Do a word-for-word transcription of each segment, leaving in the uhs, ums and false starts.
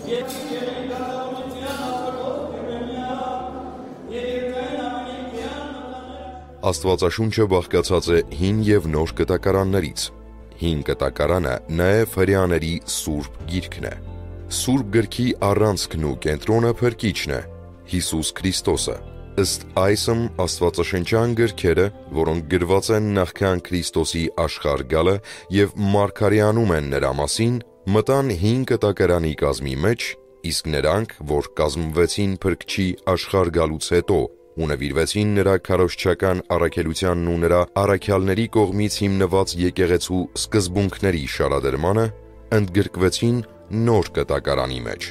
Աստվածաշունչը բաղկացած է հին և նոր կտակարաններից։ Հին կտակարանը նաև հրեաների Սուրբ Գիրքն է։ Սուրբ Գրքի առանցքն ու կենտրոնը Փրկիչն է՝ Հիսուս Քրիստոսը։ Ըստ այսմ աստվածաշնչյան գրքերը, որոնք գրված են նախքան Քրիստոսի աշխարհ գալը և մարգարեանում են նրա մասին, մտան հին կտակարանի կազմի մեջ, իսկ նրանք, որ կազմվեցին Փրկչի աշխարհ գալուց հետո ու նվիրվեցին նրա քարոզչական առաքելությանն ու նրա առաքյալների կողմից հիմնված եկեղեցու սկզբունքների շարադրմանը, ընդգրկվեցին նոր կտակարանի մեջ։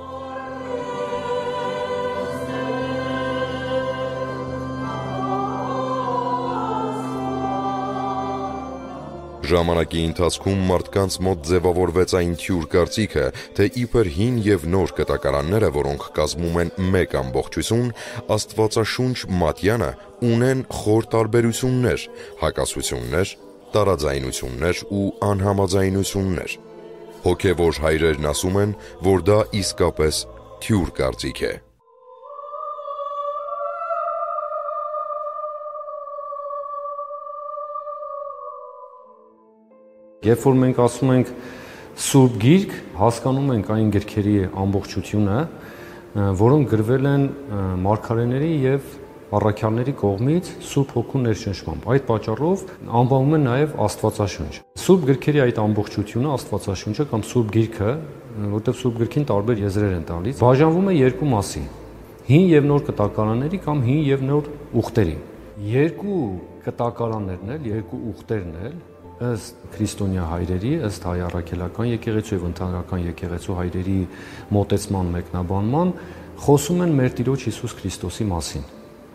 Ժամանակի ընթացքում մարդկանց մոտ ձևավորվեց այն թյուր կարծիքը, թե իբր հին և նոր կտակարանները, որոնք կազմում են մեկ ամբողջություն, Աստվածաշունչ մատյանը, ունեն խոր տարբերություններ, հակասություններ, տարաձայնություններ ու անհամաձայնություններ։ Հոգևոր հայրերն ասում են, որ դա իսկապես թյուր կարծիք է։ Երբ որ մենք ասում ենք Սուրբ Գիրք, հասկանում ենք այն գրքերի ամբողջությունը, որոնք գրվել են մարգարեների և առաքյալների կողմից Սուրբ Հոգու ներշնչմամբ։ Այդ պատճառով անվանում են նաև Աստվածաշունչ։ Սուրբ գրքերի այդ ամբողջությունը, Աստվածաշունչը կամ Սուրբ Գիրքը, որտեղ Սուրբ Գրքին տարբեր եզրեր են տալիս, բաժանվում է երկու մասի՝ հին և նոր կտակարանների կամ հին և նոր ուխտերի։ Երկու կտակարաններն էլ, երկու ուխտերն էլ ըստ քրիստոնյա հայրերի, ըստ հայ առաքելական եկեղեցու և ընդհանրական եկեղեցու հայրերի մոտեցման մեկնաբանման, խոսում են մեր Տիրոջ Հիսուս Քրիստոսի մասին։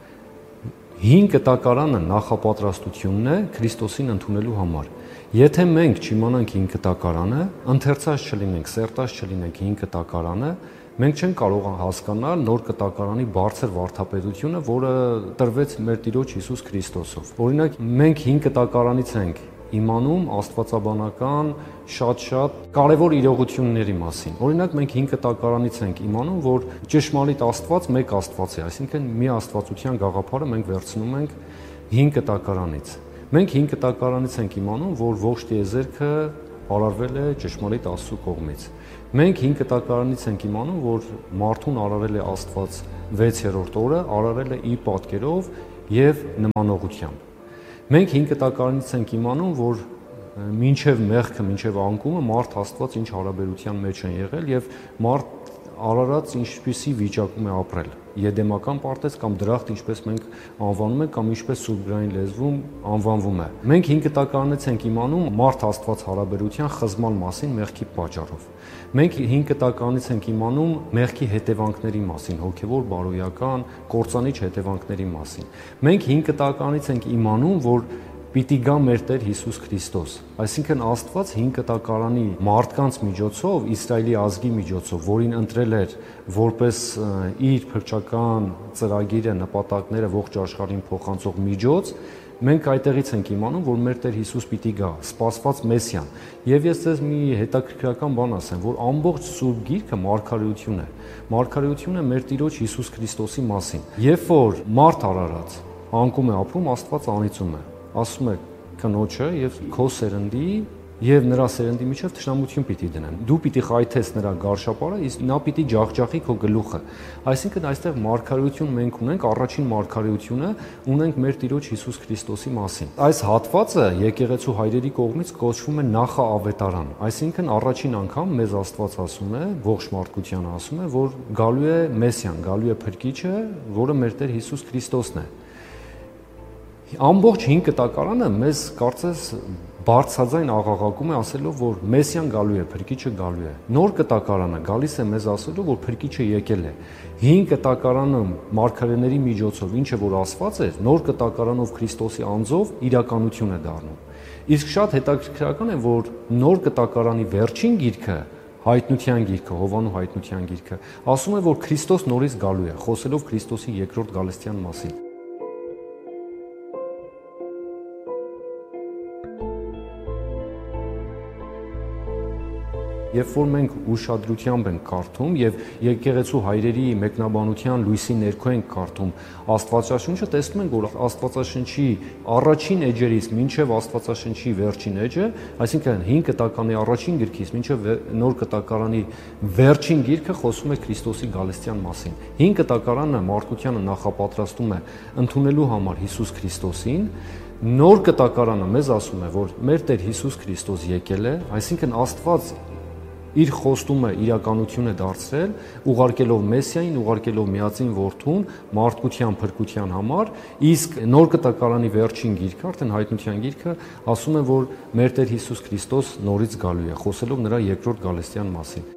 Հին կտակարանը նախապատրաստությունն է Քրիստոսին ընդունելու համար։ Եթե մենք չիմանանք հին կտակարանը, ընթերցած չլինենք, սերտած չլինենք հին կտակարանը, մենք չենք կարող հասկանալ նոր կտակարանի բարձր վարդապետությունը, որը տրվեց մեր Տիրոջ Հիսուս Քրիստոսով։ Օրինակ, մենք հին կտակարանից ենք իմանում աստվածաբանական շատ-շատ կարևոր իրողությունների մասին։ Օրինակ, մենք հին կտակարանից ենք իմանում, որ ճշմարիտ Աստված մեկ Աստված է, այսինքն մի աստվածության գաղափարը մենք վերցնում ենք հին կտակարանից։ Մենք հին կտակարանից ենք իմանում, որ ողջ տիեզերքը արարվել է ճշմարիտ Աստծու կողմից։ Մենք հին կտակարանից ենք իմանում, որ մարդուն արարել է Աստված վեցերորդ օրը, արարել է իր պատկերով և նմանողությամբ։ Մենք հին կտակարանից ենք իմանում, որ մինչև մեղքը, մինչև անկումը մարդ Աստված ինչ հարաբերության մեջ են եղել և մարդ արարած ինչպիսի վիճակում է ապրել։ Եդեմական պարտեզ կամ դրախտ, ինչպես մենք անվանում ենք, կամ ինչպես սուրբգրային լեզվում անվանվում է։ Մենք հին կտակարանից ենք իմանում մարդ Աստված հարաբերության խզման մասին մեղքի պատճառով։ Մենք հին կտակարանից ենք իմանում մեղքի հետևանքների մասին, հոգևոր, բարոյական, կործանիչ հետևանքների մասին։ Մենք հին կտակարանից ենք իմանում, որ պիտի գա մեր Տեր Հիսուս Քրիստոս։ Այսինքն Աստված հին կտակարանի մարդկանց միջոցով, Իսրայելի ազգի միջոցով, որին ընտրել էր որպես իր փրկչական ծրագիրը, նպատակները ողջ աշխարհին փոխանցող միջոց, մենք այդտեղից ենք իմանում, որ մեր Տեր Հիսուս պիտի գա, սպասված Մեսիան։ Եվ ես ձեզ մի հետաքրքրական բան ասեմ, որ ամբողջ Սուրբ Գիրքը մարգարեություն է։ Մարգարեություն է մեր Տիրոջ Հիսուս Քրիստոսի մասին։ Երբ որ մարդ արարած անկում է ապրում, Աստված անիծում է, ասում է կնոջը եւ քո սերնդի եւ նրա սերնդի միջև թշնամություն պիտի դնեմ։ Դու պիտի խայթես նրա գարշապարը, իսկ նա պիտի ջախջախի քո գլուխը։ Այսինքն այստեղ մարգարեություն մենք ունենք, առաջին մարգարեությունը ունենք մեր Տիրոջ Հիսուս Քրիստոսի մասին։ Այս հատվածը եկեղեցու հայրերի կողմից կոչվում է նախաավետարան։ Այսինքն առաջին անգամ մեզ Աստված ասում է, ողջ մարդկությանը ասում է, որ գալու է Մեսիան, գալու է Փրկիչը, որը մեր Տեր Հիսուս Քրիստոսն է։ Ամբողջ հին կտակարանը մեզ կարծես բարձրաձայն աղաղակում է ասելով, որ Մեսիան գալու է, Փրկիչը գալու է։ Նոր կտակարանը գալիս է մեզ ասելով, որ Փրկիչը եկել է։ Հին կտակարանը մարգարեների միջոցով ինչը որ ասված էր, նոր կտակարանով Քրիստոսի անձով իրականություն է դառնում։ Իսկ շատ հետաքրքրական է, որ նոր կտակարանի վերջին գիրքը, Հայտնության գիրքը, Հովանու Հայտնության գիրքը, ասում է, որ Քրիստոս նորից գալու է, խոսելով Քրիստոսի երկրորդ գալստյան մասին։ Երբ որ մենք ուշադրությամբ ենք կարդում եւ եկեղեցու հայրերի մեկնաբանության լույսի ներքո ենք կարդում Աստվածաշունչը, տեսնում ենք, որ Աստվածաշնչի առաջին էջերից մինչև Աստվածաշնչի վերջին էջը, այսինքն հին կտականի առաջին գրքից մինչև նոր կտակարանի վերջին գիրքը խոսում է Քրիստոսի գալստյան մասին։ Հին կտակարանը մարդկությանը նախապատրաստում է ընդունելու համար Հիսուս Քրիստոսին, նոր կտակարանը մեզ ասում է, որ մեր Տեր Հիսուս Քրիստոս եկել է, այսինքն Աստված իր խոստումը իրականություն է դարձրել, ուղարկելով Մեսիային, ուղարկելով Միածին Որդուն մարդկության փրկության համար, իսկ նոր կտակարանի վերջին գիրքը, արդեն հայտնության գիրքը, ասում է, որ մեր Տեր Հիսուս Քրիստոս նորից գալու է, խոսելով նրա երկրորդ գալստյան մասին։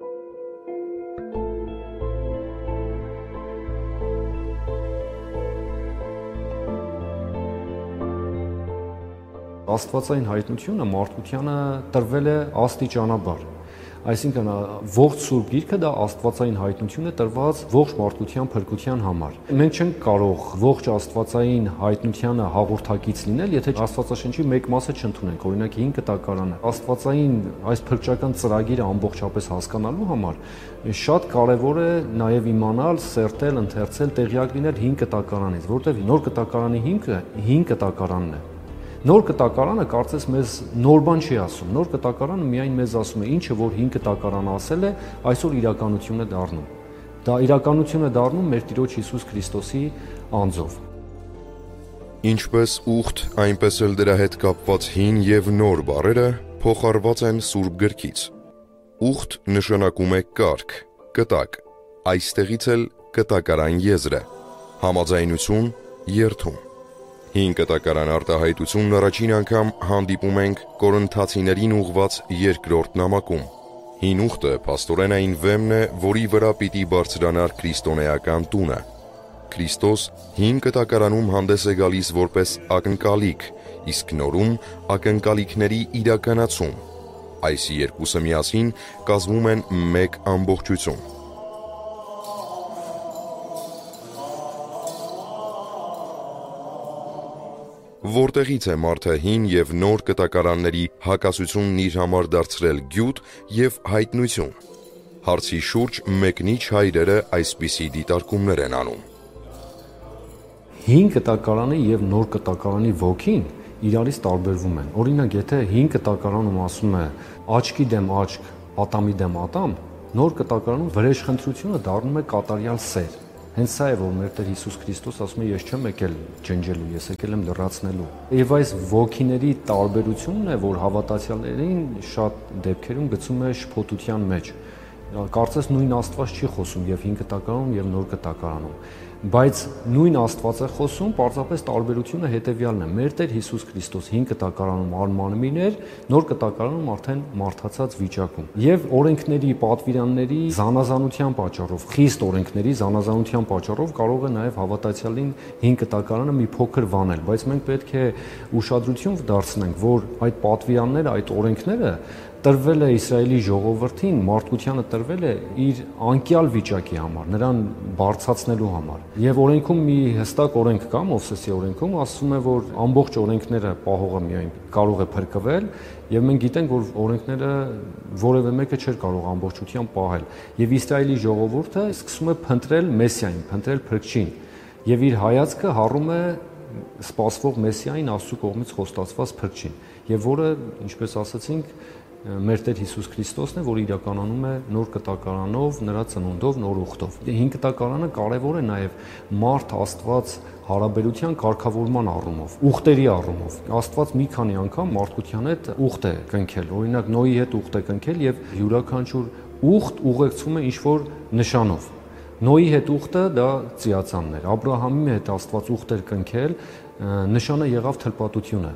Աստվածային հայտնությունը մարդկությանը տրվել է աստիճանաբար, այսինքն ողջ Սուրբ Գիրքը դա աստվածային հայտնություն է տրված ողջ մարդկության փրկության համար։ Մենք չենք կարող ողջ աստվածային հայտնությանը հաղորդակից լինել, եթե Աստվածաշնչի մեկ մասը չընդունենք, օրինակ հին կտակարանը։ Աստվածային այս փրկչական ծրագիրը ամբողջապես հասկանալու համար շատ կարևոր է նաև իմանալ, սերտել, ընթերցել, տեղյակ լինել հին կտակարանից, որտեղ նոր կտակարանի հիմքը հին կտակարանն է։ Նոր կտակարանը կարծես մեզ նոր բան չի ասում, նոր կտակարանը միայն մեզ ասում է ինչը, որ հին կտակարանը ասել է, այսօր իրականություն է դառնում։ Դա իրականություն է դառնում մեր Տիրոջ Հիսուս Քրիստոսի անձով։ Ինչպես ուխտ, այնպես էլ դրա հետ կապված հին եւ նոր բառերը փոխառված են Սուրբ Գրքից։ Ուխտ նշանակում է կարգ, կտակ, այստեղից էլ կտակարան եզրը, համաձայնություն, երթում։ Հին կտակարան արտահայտությունն առաջին անգամ հանդիպում ենք Կորինթացիներին ուղված երկրորդ նամակում։ Հին ուխտը փաստորեն այն վեմն է, որի վրա պիտի բարձրանար քրիստոնեական տունը։ Քրիստոս հին կտակարանում հանդես է գալիս որպես ակնկալիք, իսկ նորում ակնկալիքների իրականացում։ Այս երկուսը միասին կազմում են մեկ ամբողջություն։ Որտեղից է մարդը հին եւ նոր կտակարանների հակասությունն իր համար դարձրել գյուտ եւ հայտնություն։ Հարցի շուրջ մեկնիչ հայրերը այսպիսի դիտարկումներ են անում։ Հին կտակարանի եւ նոր կտակարանի ոգին իրարից տարբերվում են։ Օրինակ, եթե հին կտակարանում ասում է աչքի դեմ աչք, ատամի դեմ ատամ, նոր կտակարանում վրեժխնդրությունը դառնում է կատարյալ սեր։ Հենց սա է, որ մեր Տեր Հիսուս Քրիստոս ասում է, ես չեմ եկել ջնջելու, ես եկել եմ լրացնելու։ Եվ այս ոգիների տարբերությունն է, որ հավատացյալներին շատ դեպքերում գցում է շփոթության մեջ։ Կարծես նույն Աստված չի խոսում եւ հին կտակարանում եւ նոր կտակարանում, բայց նույն Աստված է խոսում, պարզապես տարբերությունը հետեւյալն է։ Մեր Տեր Հիսուս Քրիստոս հին կտակարանում արմանմին էր, նոր կտակարանում արդեն մարդացած վիճակում։ Եվ օրենքների, պատվիրանների զանազանության պատճառով, խիստ օրենքների զանազանության պատճառով կարող է նաեւ հավատացյալին հին կտակարանը մի փոքր վանել, բայց մենք պետք է ուշադրություն դարձնենք, որ այդ պատվիրանները, այդ օրենքները տրվել է Իսրայելի ժողովրդին, մարդկությանը տրվել է իր անկյալ վիճակի համար, նրան բարձրացնելու համար։ Եվ օրենքում մի հստակ օրենք կա, Մովսեսի օրենքում, ասում է, որ ամբողջ օրենքները պահողը միայն կարող է փրկվել, եւ մենք գիտենք, որ օրենքները որևէ մեկը չէր կարող ամբողջությամբ պահել։ Եվ Իսրայելի ժողովուրդը սկսում է փնտրել Մեսիային, փնտրել փրկչին, եւ իր հայացքը հառում է սպասվող Մեսիային, Աստծո կողմից խոստացված փրկչին, եւ որը, ինչպես ասացինք, մեր Տեր Հիսուս Քրիստոսն է, որ իրականանում է նոր կտակարանով, նրա ծնունդով, նոր ուխտով։ Հին կտակարանը կարևոր է նաև մարդ Աստված հարաբերության կարգավորման առումով, ուխտերի առումով։ Աստված մի քանի անգամ մարդկության հետ ուխտ է կնքել, օրինակ Նոյի հետ ուխտ է կնքել եւ յուրաքանչյուր ուխտ ուղեկցում է ինչ-որ նշանով։ Նոյի հետ ուխտը դա ծիածանն էր, Աբրահամի հետ Աստված ուխտ էր կնքել, նշանը եղավ թլպատությունը։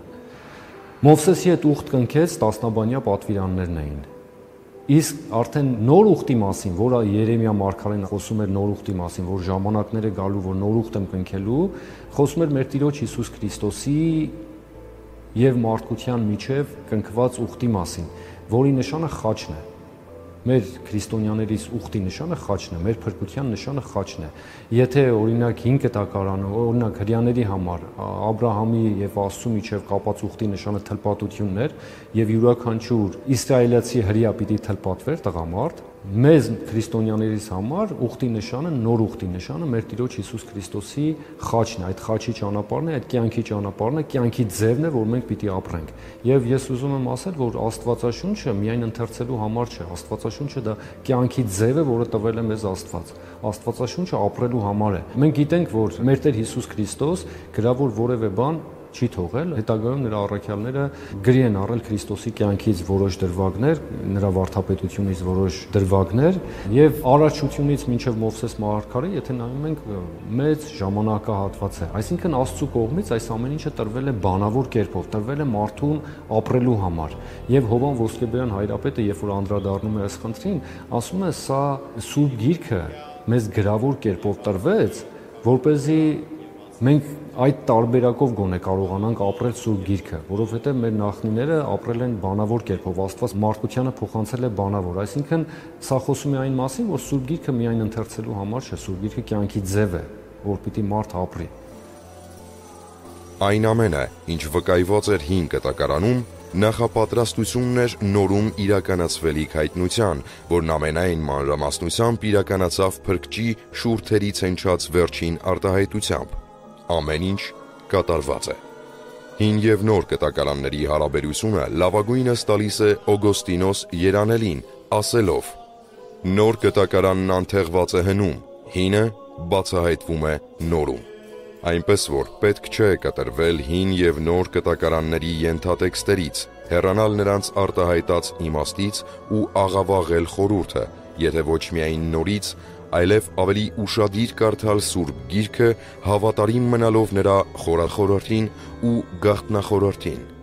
Մովսեսի հետ ուխտ կնքեց տասնաբանյա պատվիրաններն էին։ Իսկ արդեն նոր ուխտի մասին, որը Երեմիա մարգարեն խոսում էր նոր ուխտի մասին, որ ժամանակներ է գալու, որ նոր ուխտ եմ կնքելու, խոսում էր մեր Տիրոջ Հիսուս Քրիստոսի եւ մարդկության միջև կնքված ուխտի մասին, որի նշանը խաչն է։ Մեր քրիստոնյաներից ուխտի նշանը խաչն է, մեր փրկության նշանը խաչն է։ Եթե օրինակ հին կտակարանը, օրինակ հрьяաների համար Աբրահամի եւ Աստծու միջև կապած ուխտի նշանը թլպատությունն էր եւ յուրաքանչյուր իսրայելացի հрья պիտի թլպատվեր տղամարդ, մեզ քրիստոնյաներից համար ուխտի նշանը, նոր ուխտի նշանը մեր Տիրոջ Հիսուս Քրիստոսի խաչն է, այդ խաչի ճանապարհն է, այդ կյանքի ճանապարհն է, կյանքի ձևն է, որ մենք պիտի ապրենք։ Եվ ես ուզում եմ ասել, որ Աստվածաշունչը միայն ընթերցելու համար չէ, Աստվածաշունչը դա կյանքի ձև է, որը տվել է մեզ Աստված։ Աստվածաշունչը ապրելու համար է։ Մենք գիտենք, որ մեր Տեր Հիսուս Քրիստոս գրավոր որևէ բան չի թողել, հետագայում նրա առաքյալները գրի են առել Քրիստոսի կյանքից որոշ դրվագներ, նրա վարդապետությունից որոշ դրվագներ եւ առարչությունից մինչեւ Մովսես մարգարե, եթե նայում ենք, մեծ ժամանակահատված է։ Այսինքն Աստծու կողմից այս ամեն ինչը տրվել է բանավոր կերպով, տրվել է մարդուն ապրելու համար։ Եվ Հովան Ոսկեբերյան հայրապետը, երբ որ անդրադառնում է այս խնդրին, ասում է, սա Սուրբ Գիրքը մեզ գրավոր կերպով տրվեց, որպեսզի մենք այդ տարբերակով գոնե կարողանանք ապրել Սուրբ Գիրքը, որովհետև մեր նախնիները ապրել են բանավոր կերպով, Աստված մարդկությանը փոխանցել է բանավոր, այսինքն սա խոսում է այն մասին, որ Սուրբ Գիրքը միայն ընթերցելու համար չէ, Սուրբ Գիրքը կյանքի ձև է, որ պիտի մարդ ապրի։ Այն ամենը, ինչ վկայված էր հին կտակարանում, նախապատրաստությունն էր նորում իրականացվելիք հայտնության, որն ամենայն մանրամասնությամբ իրականացավ Փրկչի շուրթերից հնչած վերջին արտահայտությամբ։ Ամեն ինչ կատարված է։ Հին եւ նոր կտակարանների հարաբերությունը լավագույնս տալիս է Օգոստինոս Երանելին, ասելով. Նոր կտակարանն անթեղված է հնում, հինը բացահայտվում է նորում։ Այնպես որ պետք չէ կտրվել հին եւ նոր կտակարանների ենթատեքստերից, հեռանալ նրանց արտահայտած իմաստից ու աղավաղել խորհուրդը, եթե ոչ միայն նորից, այլև ավելի ուշադիր կարդալ Սուրբ Գիրքը, հավատարիմ մնալով նրա խորախորհրդին ու գաղտնախորհրդին։